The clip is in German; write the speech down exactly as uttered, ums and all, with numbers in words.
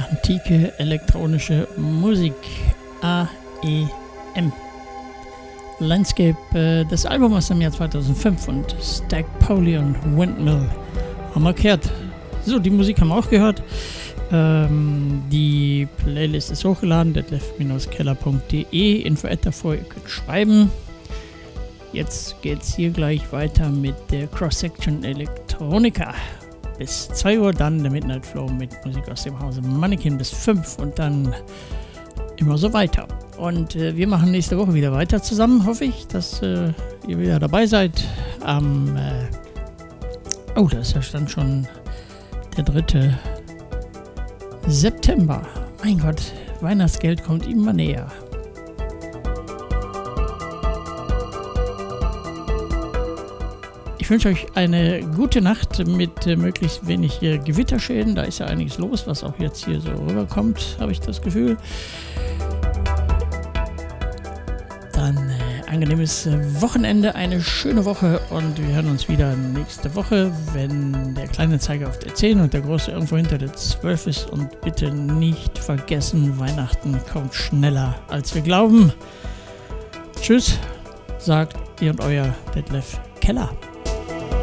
Antike elektronische Musik, A E M. Landscape, äh, das Album aus dem Jahr zweitausendfünf und Stagpolion Windmill haben wir gehört. So, die Musik haben wir auch gehört. Ähm, die Playlist ist hochgeladen, detlef Bindestrich keller punkt de, info at davor, ihr könnt schreiben. Jetzt geht's hier gleich weiter mit der Cross-Section Electronica. Bis zwei Uhr dann der Midnight Flow mit Musik aus dem Hause Mannequin bis fünf und dann immer so weiter. Und äh, wir machen nächste Woche wieder weiter zusammen, hoffe ich, dass äh, ihr wieder dabei seid. Am, äh, oh, da ist ja dann schon der dritte September. Mein Gott, Weihnachtsgeld kommt immer näher. Ich wünsche euch eine gute Nacht mit äh, möglichst wenig äh, Gewitterschäden. Da ist ja einiges los, was auch jetzt hier so rüberkommt, habe ich das Gefühl. Dann äh, angenehmes äh, Wochenende, eine schöne Woche und wir hören uns wieder nächste Woche, wenn der kleine Zeiger auf der zehn und der große irgendwo hinter der zwölf ist. Und bitte nicht vergessen, Weihnachten kommt schneller als wir glauben. Tschüss, sagt ihr und euer Detlef Keller.